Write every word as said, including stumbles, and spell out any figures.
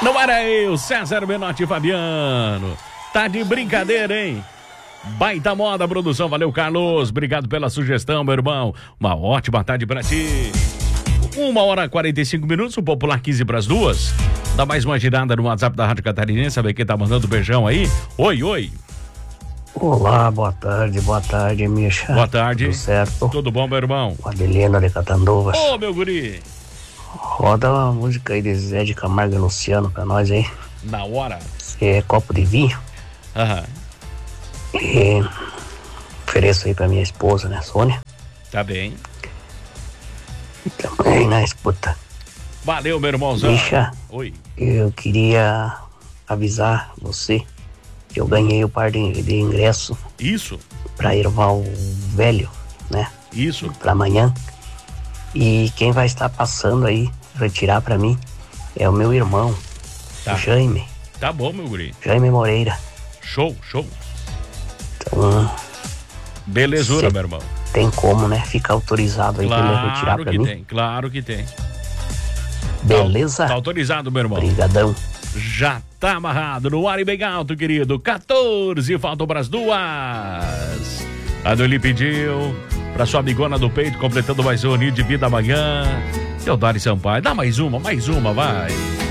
Não era eu, César Menotti e Fabiano. Tá de brincadeira, hein? Baita moda, produção. Valeu, Carlos. Obrigado pela sugestão, meu irmão. Uma ótima tarde pra ti. Uma hora e quarenta e cinco minutos, o popular quinze pras duas. Dá mais uma girada no WhatsApp da Rádio Catarinense, saber quem tá mandando beijão aí. Oi, oi. Olá, boa tarde, boa tarde, Misha. Boa tarde. Tudo certo? Tudo bom, meu irmão? O Adelino de Catanduvas. Ô, meu guri. Roda uma música aí de Zé de Camargo e Luciano pra nós aí. Na hora. Que é copo de vinho. Aham. E ofereço aí pra minha esposa, né, Sônia. Tá bem. E também na escuta. Valeu, meu irmãozão. Misha, oi. Eu queria avisar você que eu ganhei o par de, de ingresso. Isso. Pra Erval Velho, né? Isso. Pra amanhã. E quem vai estar passando aí, retirar pra mim, é o meu irmão, tá. o Jaime. Tá bom, meu guri. Jaime Moreira. Show, show. Então... Belezura, meu irmão. Tem como, né? Ficar autorizado aí claro pra ele retirar pra que mim? Tem, claro que tem. Beleza? Tá, tá autorizado, meu irmão. Obrigadão. Já tá amarrado no ar e bem alto, querido. quatorze, faltam pras duas. A Doli pediu pra sua amigona do peito, completando mais um anil de vida amanhã. Teodoro Sampaio, dá mais uma, mais uma, vai.